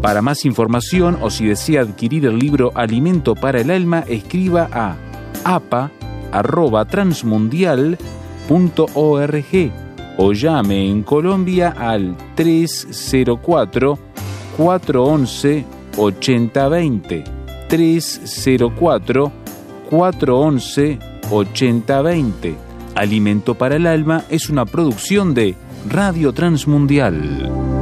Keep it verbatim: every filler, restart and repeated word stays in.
Para más información o si desea adquirir el libro Alimento para el Alma, escriba a apa arroba transmundial punto org o llame en Colombia al tres cero cuatro, cuatro once, ochenta veinte. tres cero cuatro, cuatro once, ochenta veinte. Alimento para el Alma es una producción de Radio Transmundial.